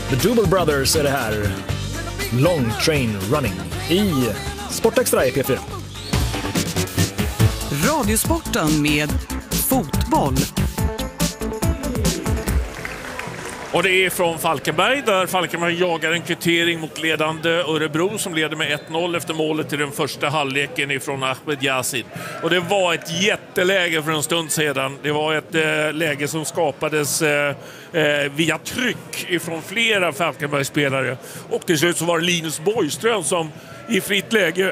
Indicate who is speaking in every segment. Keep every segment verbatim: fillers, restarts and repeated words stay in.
Speaker 1: The Double Brothers är det här. Long Train Running i Sportextra i P fyra.
Speaker 2: Radiosporten med fotboll.
Speaker 3: Och det är från Falkenberg, där Falkenberg jagar en kvittering mot ledande Örebro som leder med ett noll efter målet i den första halvleken ifrån Ahmed Yasin. Och det var ett jätteläge för en stund sedan. Det var ett eh, läge som skapades eh, eh, via tryck ifrån flera Falkenberg-spelare. Och till slut så var det Linus Borgström som i fritt läge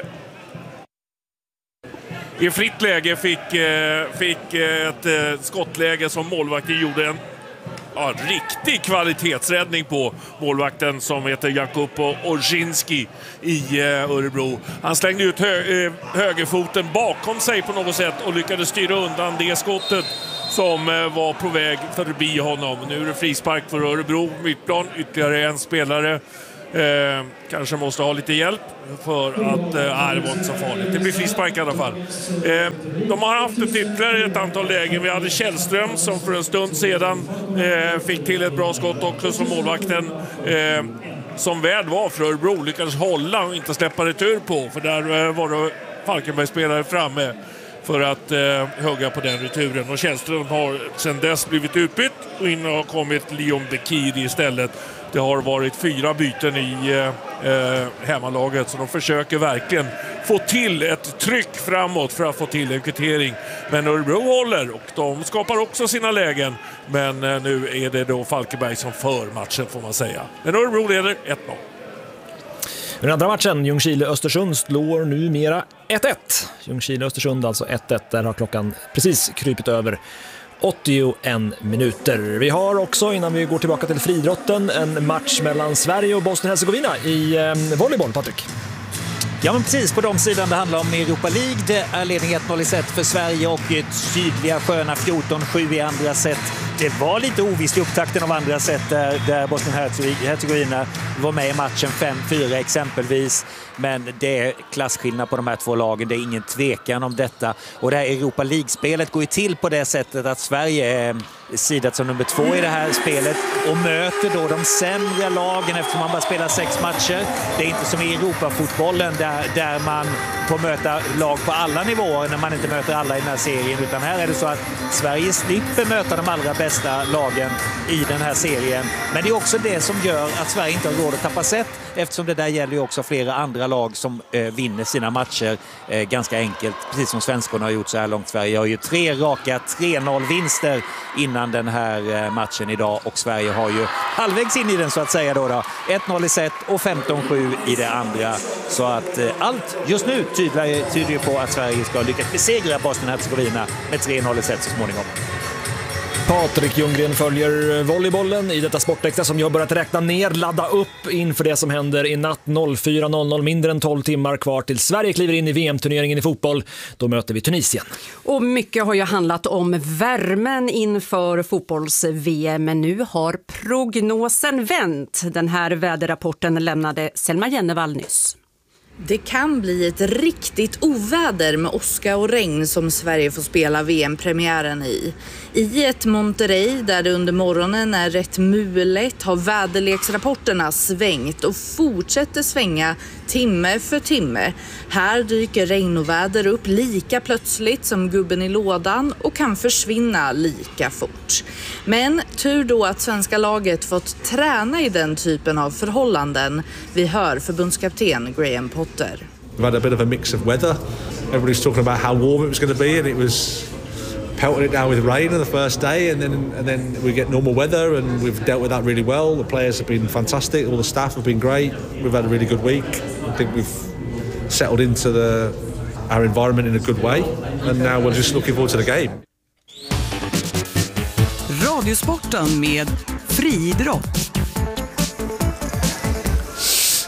Speaker 3: i fritt läge fick, eh, fick eh, ett eh, skottläge som målvakten gjorde en Ja, riktig kvalitetsräddning på målvakten som heter Jakupo Orzinski i eh, Örebro. Han slängde ut hö eh, högerfoten bakom sig på något sätt och lyckades styra undan det skottet som eh, var på väg förbi honom. Nu är det frispark för Örebro, mittplan, ytterligare en spelare. Eh, kanske måste ha lite hjälp för att eh, det var inte så farligt. Det blir frispark i alla fall. Eh, de har haft ett ytterligare ett antal lägen. Vi hade Källström som för en stund sedan eh, fick till ett bra skott också som målvakten eh, som väl var för Örebro lyckades hålla och inte släppa retur på, för där eh, var det Falkenberg-spelare framme för att eh, hugga på den returen. Och Källström har sedan dess blivit utbytt och in har kommit Leon Bekiri istället. Det har varit fyra byten i eh, hemmalaget, så de försöker verkligen få till ett tryck framåt för att få till en kvittering. Men Örebro håller och de skapar också sina lägen. Men eh, nu är det då Falkenberg som för matchen, får man säga. Men Örebro leder ett noll.
Speaker 1: Den andra matchen, Ljungskile-Östersund, slår numera ett ett. Ljungskile-Östersund alltså ett ett, där har klockan precis krypit över åttioen minuter. Vi har också, innan vi går tillbaka till friidrotten, en match mellan Sverige och Bosnien-Hercegovina i eh, volleyboll, Patrik.
Speaker 4: Ja, men precis på de sidan det handlar om Europa League. Det är ledning ett noll i set för Sverige och tydliga sköna fjorton sju i andra set. Det var lite ovisst i upptakten av andra set där, där Bosnien-Hercegovina var med i matchen fem fyra exempelvis. Men det är klasskillnad på de här två lagen, det är ingen tvekan om detta. Och det här Europa League-spelet går ju till på det sättet att Sverige är sidat som nummer två i det här spelet och möter då de sämre lagen eftersom man bara spelar sex matcher. Det är inte som i Europafotbollen där, där man får möta lag på alla nivåer när man inte möter alla i den här serien, utan här är det så att Sverige slipper möta de allra bästa lagen i den här serien. Men det är också det som gör att Sverige inte har råd att tappa set, eftersom det där gäller ju också flera andra lag som eh, vinner sina matcher eh, ganska enkelt, precis som svenskarna har gjort så här långt. Sverige har ju tre raka tre noll-vinster innan den här eh, matchen idag, och Sverige har ju halvvägs in i den så att säga då, då. ett noll i set och femton sju i det andra. Så att eh, allt just nu tyder, tyder ju på att Sverige ska lyckas besegra Bosnien-Hercegovina med tre noll i set så småningom.
Speaker 1: Patrik Ljunggren följer volleybollen i detta Sportextra som jag börjat räkna ner, ladda upp inför det som händer i natt. fyra noll noll, mindre än tolv timmar kvar till Sverige kliver in i V M-turneringen i fotboll. Då möter vi Tunisien.
Speaker 5: Och mycket har ju handlat om värmen inför fotbolls-V M, men nu har prognosen vänt. Den här väderrapporten lämnade Selma Jennevall nyss.
Speaker 6: Det kan bli ett riktigt oväder med åska och regn som Sverige får spela V M-premiären i. I ett Monterrey där det under morgonen är rätt mulet har väderleksrapporterna svängt och fortsätter svänga timme för timme. Här dyker regn och väder upp lika plötsligt som gubben i lådan och kan försvinna lika fort. Men tur då att svenska laget fått träna i den typen av förhållanden. Vi hör förbundskapten Graham Potter.
Speaker 7: We've had a bit of a mix of weather. Everybody's talking about how warm it was going to be, and it was pelting it down with rain on the first day, and then and then we get normal weather, and we've dealt with that really well. The players have been fantastic, all the staff have been great. We've had a really good week. I think we've settled into the our environment in a good way, and now we're just looking forward to the game.
Speaker 2: Radiosporten med friidrott.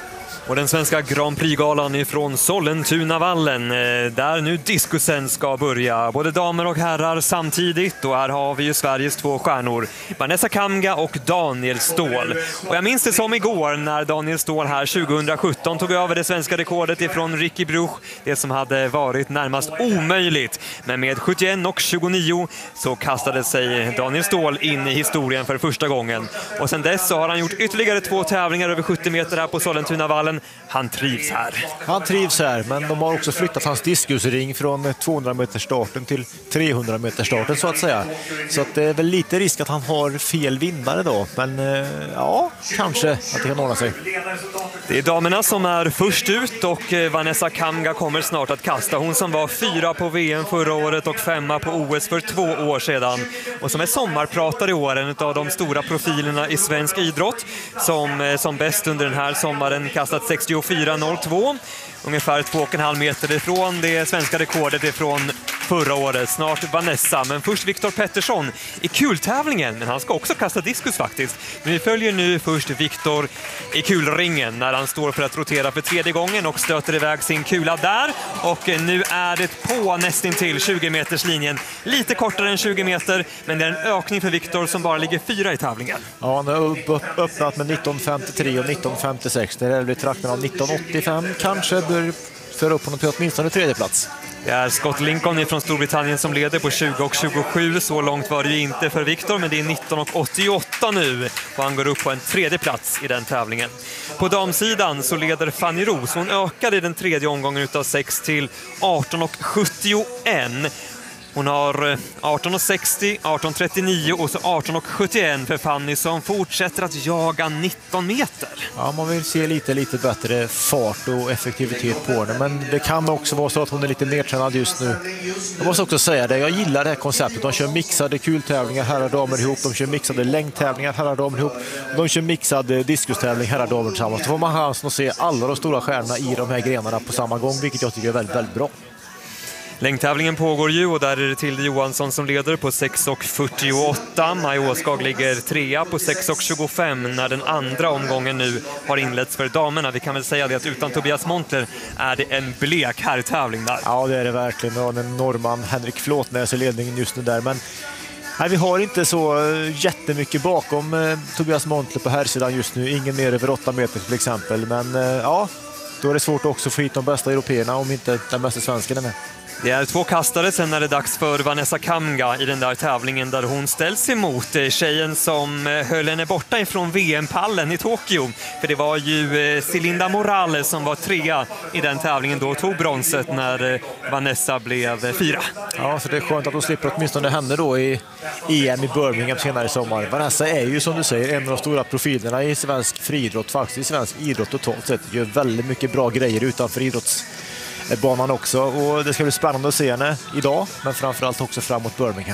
Speaker 8: Och den svenska Grand Prix-galan ifrån Sollentunavallen, där nu diskusen ska börja. Både damer och herrar samtidigt, och här har vi ju Sveriges två stjärnor, Vanessa Kamga och Daniel Ståhl. Och jag minns det som igår när Daniel Ståhl här tjugohundrasjutton tog över det svenska rekordet ifrån Ricky Bruch, det som hade varit närmast omöjligt. Men med sjuttioett och tjugonio så kastade sig Daniel Ståhl in i historien för första gången. Och sedan dess så har han gjort ytterligare två tävlingar över sjuttio meter här på Sollentunavallen. Han trivs här.
Speaker 9: Han trivs här, men de har också flyttat hans diskusring från tvåhundra meters starten till trehundra meters starten så att säga. Så att det är väl lite risk att han har fel vinnare då, men ja, kanske att det kan ordna sig.
Speaker 8: Det är damerna som är först ut, och Vanessa Kamga kommer snart att kasta. Hon som var fyra på V M förra året och femma på O S för två år sedan, och som är sommarpratare i år, en av de stora profilerna i svensk idrott, som som bäst under den här sommaren kastat sextiofyra noll två, ungefär två och en halv meter ifrån det svenska rekordet ifrån förra året. Snart Vanessa, men först Viktor Pettersson i kultävlingen, men han ska också kasta diskus faktiskt. Men vi följer nu först Viktor i kulringen när han står för att rotera för tredje gången och stöter iväg sin kula där, och nu är det på nästan till tjugo meters linjen, lite kortare än tjugo meter, men det är en ökning för Viktor som bara ligger fyra i tävlingen.
Speaker 9: Ja, han har upp, öppnat med nitton femtiotre och nitton femtiosex, det är väl trakten av nitton åttiofem, kanske bör föra upp honom på åtminstone tredje plats.
Speaker 8: Det är Scott Lincoln från Storbritannien som leder på tjugo och tjugosju. Så långt var det ju inte för Viktor, men det är nitton och åttioåtta nu, och han går upp på en tredje plats i den tävlingen. På damsidan så leder Fanny Ros. Hon ökade i den tredje omgången utav sex till arton och sjuttioett. Hon har arton och sextio, arton trettionio och så arton och sjuttioett för Fanny, som fortsätter att jaga nitton meter.
Speaker 9: Ja, man vill se lite, lite bättre fart och effektivitet på den, men det kan också vara så att hon är lite nedtränad just nu. Jag måste också säga det, jag gillar det här konceptet. De kör mixade kultävlingar, herrar och damer ihop. De kör mixade längdtävlingar, herrar och damer ihop. De kör mixade diskustävling, herrar och damer tillsammans. Så får man chansen att se alla de stora stjärnorna i de här grenarna på samma gång, vilket jag tycker är väldigt, väldigt bra.
Speaker 8: Längdtävlingen pågår ju, och där är det Tilde Johansson som leder på sex och fyrtioåtta. Maj Åskag ligger trea på sex och tjugofem när den andra omgången nu har inletts för damerna. Vi kan väl säga det att utan Tobias Montler är det en blek herrtävling där.
Speaker 9: Ja, det är det verkligen. Och en norrman, Henrik Flåtnäs, i ledningen just nu där. Men nej, vi har inte så jättemycket bakom eh, Tobias Montler på herrsidan just nu. Ingen mer över åtta meter till exempel. Men eh, ja, då är det svårt också att få hit de bästa européerna, om inte den bästa svensken är med.
Speaker 8: Det är två kastare, sen är det dags för Vanessa Kamga i den där tävlingen där hon ställs emot tjejen som höll henne borta ifrån V M-pallen i Tokyo. För det var ju Celinda Morales som var trea i den tävlingen då, tog bronset när Vanessa blev fyra.
Speaker 9: Ja, så det är skönt att de slipper åtminstone henne då i E M i Birmingham senare i sommar. Vanessa är ju, som du säger, en av de stora profilerna i svensk friidrott, faktiskt i svensk idrott totalt sett. Gör väldigt mycket bra grejer utanför idrottsbanan också, och det ska bli spännande att se henne idag, men framförallt också framåt Birmingham.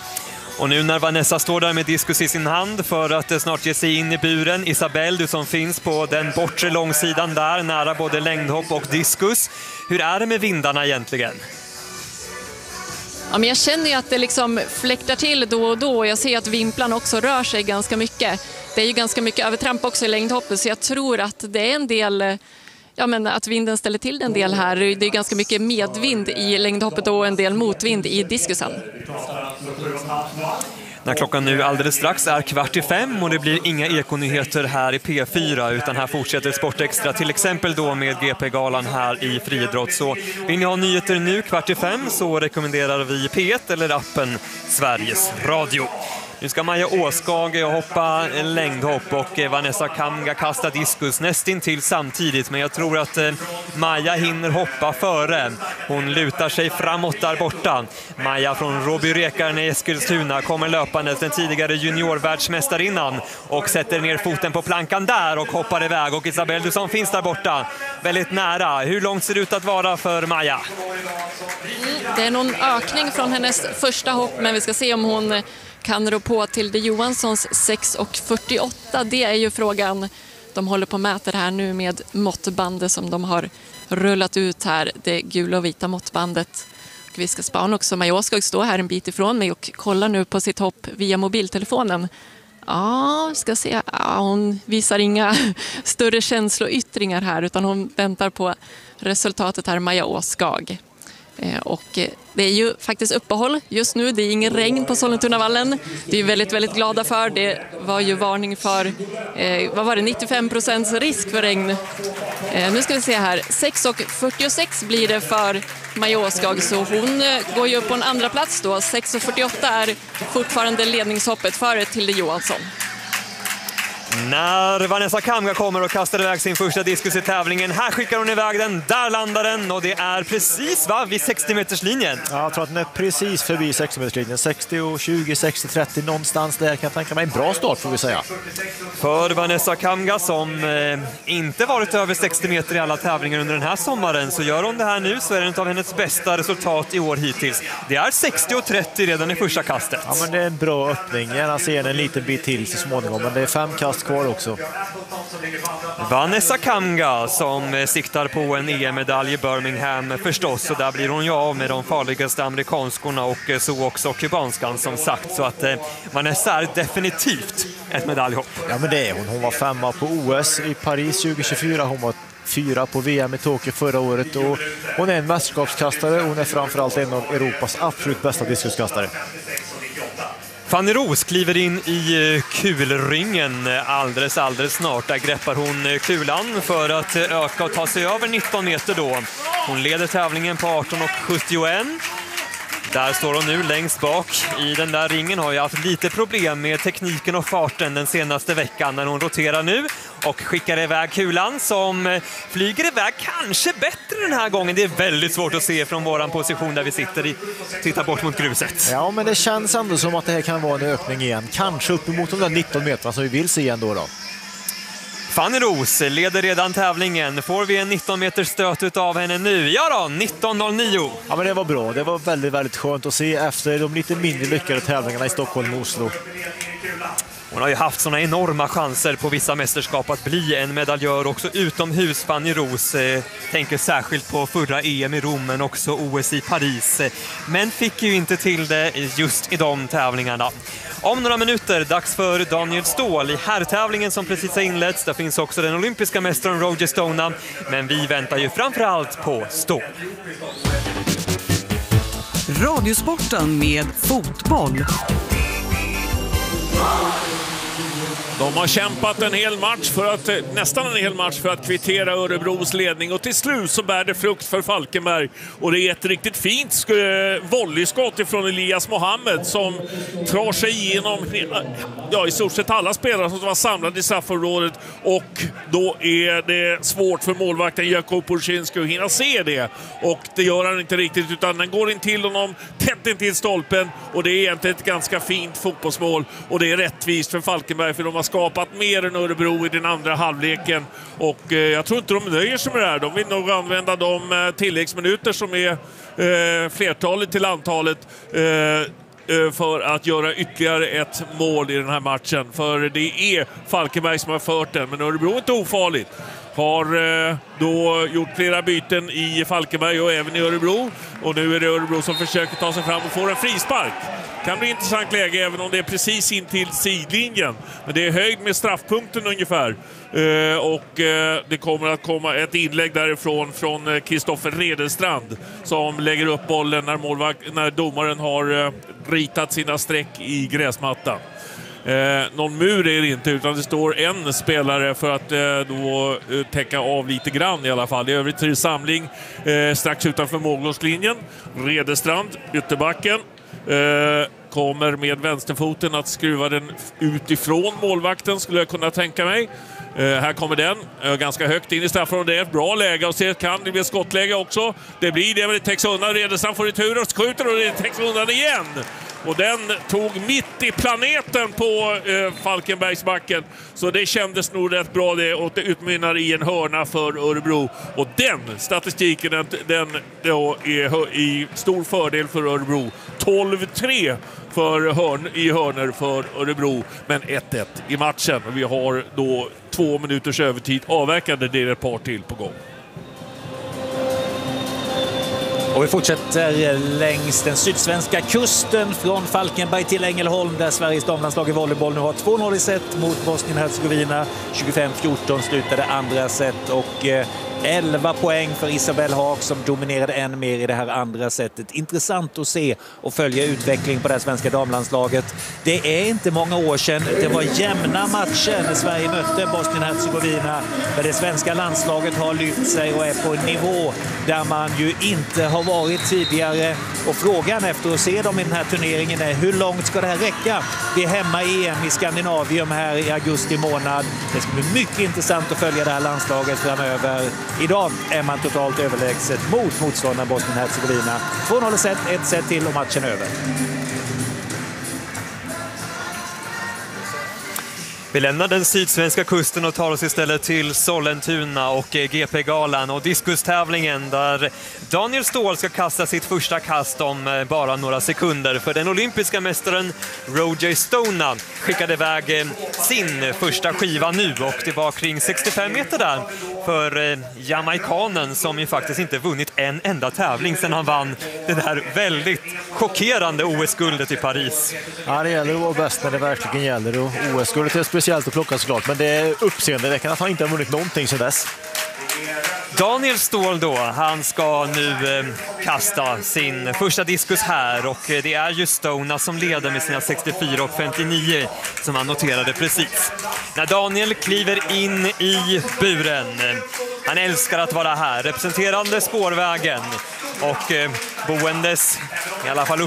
Speaker 8: Och nu när Vanessa står där med diskus i sin hand för att snart ge sig in i buren, Isabelle, du som finns på den bortre långsidan där, nära både längdhopp och diskus. Hur är det med vindarna egentligen?
Speaker 10: Ja, men jag känner ju att det liksom fläktar till då och då. Jag ser att vimplan också rör sig ganska mycket. Det är ju ganska mycket övertramp också i längdhoppet, så jag tror att det är en del... Ja, men att vinden ställer till en del här. Det är ganska mycket medvind i längdhoppet och en del motvind i diskusen.
Speaker 8: När klockan nu alldeles strax är kvart i fem och det blir inga ekonyheter här i P fyra, utan här fortsätter Sportextra, till exempel då med G P-galan här i friidrott. Så vill ni ha nyheter nu kvart i fem så rekommenderar vi P ett eller appen Sveriges Radio. Nu ska Maja Åskag hoppa längdhopp och Vanessa Kamga kasta diskus nästan till samtidigt, men jag tror att Maja hinner hoppa före. Hon lutar sig framåt där borta. Maja från Råby-Rekaren i Eskilstuna kommer löpandes, den tidigare juniorvärldsmästarinnan, och sätter ner foten på plankan där och hoppar iväg. Och Isabelle, du som finns där borta, väldigt nära. Hur långt ser det ut att vara för Maja?
Speaker 10: Det är någon ökning från hennes första hopp, men vi ska se om hon kan rå på till det Johanssons sex och fyrtioåtta. Det är ju frågan. De håller på att mäta det här nu med måttbandet som de har rullat ut här, det gula och vita måttbandet. Och vi ska spana också. Maja Åskog står här en bit ifrån mig och kollar nu på sitt hopp via mobiltelefonen. Ja, ska se. Ja, hon visar inga större känsloyttringar här utan hon väntar på resultatet här, Maja Åskag. Eh, och eh, det är ju faktiskt uppehåll just nu. Det är ingen regn på Sollentunavallen. Det är väldigt, väldigt glada för. Det var ju varning för, eh, vad var det, nittiofem procents risk för regn. Eh, nu ska vi se här. sex och fyrtiosex blir det för Maja Åskag, så hon eh, går ju upp på en andra plats då. sex och fyrtioåtta är fortfarande ledningshoppet för Tilde Johansson.
Speaker 8: När Vanessa Kamga kommer och kastar iväg sin första diskus i tävlingen. Här skickar hon iväg den, där landar den och det är precis va, vid sextio-meterslinjen.
Speaker 9: Ja, jag tror att den är precis förbi sextio-meterslinjen. sextio tjugo, sextio trettio någonstans där kan jag tänka mig. En bra start får vi säga.
Speaker 8: För Vanessa Kamga som eh, inte varit över sextio meter i alla tävlingar under den här sommaren, så gör hon det här nu så är det ett av hennes bästa resultat i år hittills. Det är sextio trettio redan i första kastet.
Speaker 9: Ja, men det är en bra öppning. Gärna ser den en liten bit till så småningom, men det är fem kast kvar också.
Speaker 8: Vanessa Kamga som siktar på en E M-medalj i Birmingham förstås, och där blir hon ju av med de farligaste amerikanskorna och så också kubanskan som sagt, så att eh, Vanessa är definitivt ett medaljhopp.
Speaker 9: Ja, men det är hon. Hon var femma på O S i Paris tjugo tjugofyra, hon var fyra på V M i Tokyo förra året och hon är en mästerskapskastare. Hon är framförallt en av Europas absolut bästa diskuskastare.
Speaker 8: Fanny Roos kliver in i kulringen alldeles, alldeles snart. Där greppar hon kulan för att öka och ta sig över nitton meter då. Hon leder tävlingen på arton och sjuttioett. Där står hon nu längst bak i den där ringen. Har ju haft lite problem med tekniken och farten den senaste veckan när hon roterar nu och skickar iväg kulan som flyger iväg kanske bättre den här gången. Det är väldigt svårt att se från våran position där vi sitter i, tittar bort mot gruset.
Speaker 9: Ja, men det känns ändå som att det här kan vara en ökning igen. Kanske uppemot de där nitton meterna som vi vill se ändå då.
Speaker 8: Fanny Roos leder redan tävlingen. Får vi en nitton meters stöt av henne nu? Ja då, nitton noll nio.
Speaker 9: Ja, men det var bra. Det var väldigt, väldigt skönt att se efter de lite mindre lyckade tävlingarna i Stockholm och Oslo.
Speaker 8: Hon har ju haft såna enorma chanser på vissa mästerskap att bli en medaljör också utomhus. Fanny Roos eh, tänker särskilt på förra E M i Rom men också O S i Paris. Men fick ju inte till det just i de tävlingarna. Om några minuter, dags för Daniel Ståhl i herrtävlingen som precis har inletts. Där finns också den olympiska mästaren Roger Stona. Men vi väntar ju framförallt på Ståhl.
Speaker 2: Radiosporten med fotboll.
Speaker 3: De har kämpat en hel match för att, nästan en hel match för att kvittera Örebros ledning och till slut så bär det frukt för Falkenberg och det är ett riktigt fint volleyskott ifrån Elias Mohammed som drar sig igenom ja, i stort sett alla spelare som var samlade i straffområdet och då är det svårt för målvakten Jakub Orszynski att hinna se det och det gör han inte riktigt utan den går in till honom tätt in till stolpen och det är egentligen ett ganska fint fotbollsmål och det är rättvist för Falkenberg för de har skapat mer än Örebro i den andra halvleken och eh, jag tror inte de nöjer sig med det här. De vill nog använda de eh, tilläggsminuter som är eh, flertalet till antalet eh, eh, för att göra ytterligare ett mål i den här matchen. För det är Falkenberg som har fört den, men Örebro är inte ofarligt. Har eh, då gjort flera byten i Falkenberg och även i Örebro. Och nu är det Örebro som försöker ta sig fram och få en frispark. Kan bli intressant läge även om det är precis in till sidlinjen. Men det är höjd med straffpunkten ungefär. Eh, och eh, det kommer att komma ett inlägg därifrån från Kristoffer Redenstrand som lägger upp bollen när, målvakt, när domaren har eh, ritat sina streck i gräsmattan. Eh, någon mur är det inte utan det står en spelare för att eh, då eh, täcka av lite grann i alla fall. I övrigt är det samling eh, strax utanför målgångslinjen. Redestrand, ytterbacken, eh, kommer med vänsterfoten att skruva den utifrån målvakten skulle jag kunna tänka mig. Uh, här kommer den, uh, ganska högt in i straffområdet. Det är ett bra läge och ser kan det bli ett skottläge också. Det blir det, men det täcks undan. Redan får i tur och skjuter och det täcks undan igen. Och den tog mitt i planeten på uh, Falkenbergsbacken. Så det kändes nog rätt bra det och det utmynnar i en hörna för Örebro. Och den statistiken den, den då är i stor fördel för Örebro. tolv tre för hörn, i hörner för Örebro, men ett ett i matchen. Vi har då två minuters övertid avverkande, det är ett par till på gång.
Speaker 4: Och vi fortsätter längs den sydsvenska kusten från Falkenberg till Ängelholm där Sveriges damlandslag i volleyboll nu har två noll i set mot Bosnien-Hercegovina. tjugofem fjorton slutade andra set och elva poäng för Isabel Haag som dominerade än mer i det här andra setet. Intressant att se och följa utvecklingen på det här svenska damlandslaget. Det är inte många år sedan det var jämna matcher när Sverige mötte Bosnien-Hercegovina. Men det svenska landslaget har lyft sig och är på en nivå där man ju inte har varit tidigare. Och frågan efter att se dem i den här turneringen är hur långt ska det här räcka? Vi är hemma i E M i Skandinavium här i augusti månad. Det ska bli mycket intressant att följa det här landslaget framöver. Idag är man totalt överlägset mot motståndaren Bosnien-Hercegovina. två noll set, ett set till och matchen över.
Speaker 8: Vi lämnar den sydsvenska kusten och tar oss istället till Sollentuna och G P-galan och diskustävlingen där Daniel Ståhl ska kasta sitt första kast om bara några sekunder. För den olympiska mästaren Roger Stona skickade iväg sin första skiva nu och det var kring sextiofem meter där för jamaikanen som ju faktiskt inte vunnit en enda tävling sedan han vann det där väldigt chockerande O S-guldet i Paris.
Speaker 9: Ja, det gäller att vara bäst när det verkligen gäller och O S-guldet är speciellt att plocka såklart, men det är uppseendeväckande att han inte har vunnit någonting sedan dess.
Speaker 8: Daniel Ståhl då, han ska nu eh, kasta sin första diskus här och det är ju Stona som leder med sina sextiofyra och femtionio som han noterade precis. När Daniel kliver in i buren, han älskar att vara här, representerande spårvägen och eh, boendes i alla fall